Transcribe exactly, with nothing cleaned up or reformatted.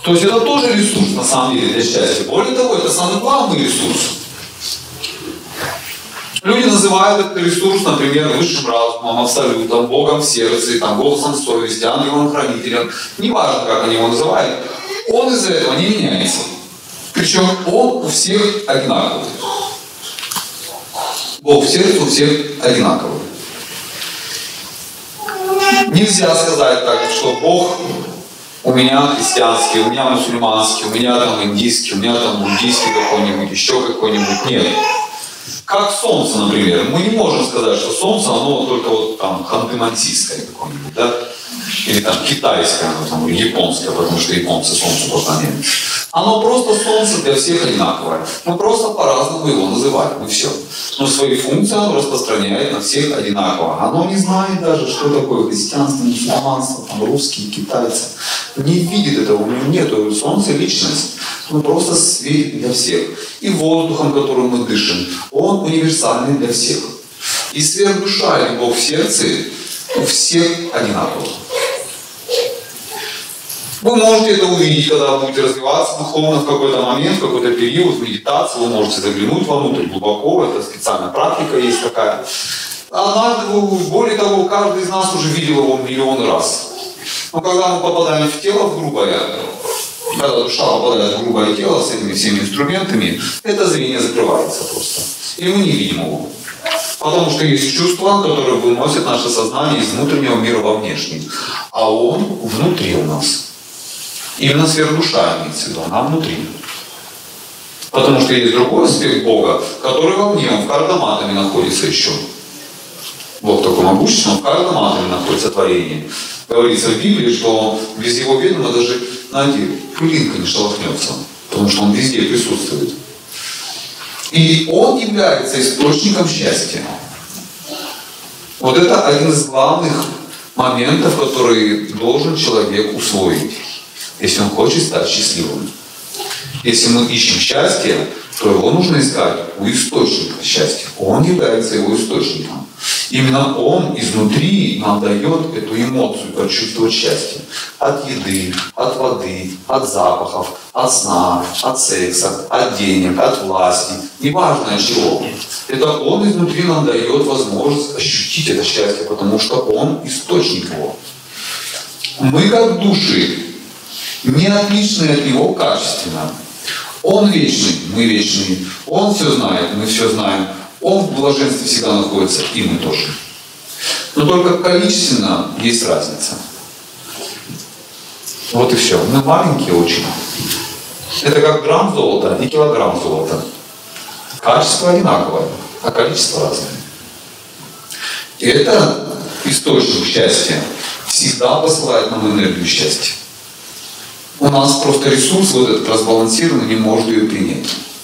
То есть это тоже ресурс на самом деле для счастья. Более того, это самый главный ресурс. Люди называют этот ресурс, например, высшим разумом, абсолютом, Богом в сердце, там, голосом совести, ангелом-хранителем. Неважно, как они его называют, он из-за этого не меняется. Причем он у всех одинаковый. Бог в сердце у всех одинаковый. Нельзя сказать так, что Бог у меня христианский, у меня мусульманский, у меня там индийский, у меня там буддийский какой-нибудь, еще какой-нибудь. Нет. Как солнце, например. Мы не можем сказать, что солнце, оно только вот там ханты-мансийское какое-нибудь, да? Или там китайское, ну, там, или японское, потому что японцы солнце поклоняются. Оно просто солнце для всех одинаковое. Мы просто по-разному его называем, и все. Но свои функции оно распространяет на всех одинаково. Оно не знает даже, что такое христианство, мусульманство, там, русские, китайцы. Не видит этого, у него нету. Солнце — личность. Он просто светит для всех. И воздухом, которым мы дышим, он универсальный для всех. И сверхдуша и Бог в сердце у всех одинаково. Вы можете это увидеть, когда будете развиваться духовно в какой-то момент, в какой-то период, в медитации, вы можете заглянуть вовнутрь глубоко, это специальная практика есть такая. Однажды, более того, каждый из нас уже видел его миллион раз. Но когда мы попадаем в тело, в грубое, когда душа попадает в грубое тело с этими всеми инструментами, это зрение закрывается просто. И мы не видим его. Потому что есть чувства, которые выносят наше сознание из внутреннего мира во внешний. А он внутри у нас. Именно сверхдуша имеется в виду, она внутри. Потому что есть другой аспект Бога, который вовне, он в каждом атоме находится еще. Бог такой могущественный, он в каждом атоме находится творение. Говорится в Библии, что без его ведома даже, знаете, пылинка не шелохнется, потому что он везде присутствует. И он является источником счастья. Вот это один из главных моментов, который должен человек усвоить, если он хочет стать счастливым. Если мы ищем счастье, то его нужно искать у источника счастья. Он является его источником. Именно он изнутри нам дает эту эмоцию, почувствовать счастье. От еды, от воды, от запахов, от сна, от секса, от денег, от власти. Неважно от чего. Это он изнутри нам дает возможность ощутить это счастье, потому что он источник его. Мы как души не отличны от него качественно. Он вечный, мы вечные. Он все знает, мы все знаем. Он в блаженстве всегда находится, и мы тоже. Но только количественно есть разница. Вот и все. Мы маленькие очень. Это как грамм золота и килограмм золота. Качество одинаковое, а количество разное. И это источник счастья всегда посылает нам энергию счастья. У нас просто ресурс вот этот разбалансированный не может ее принять.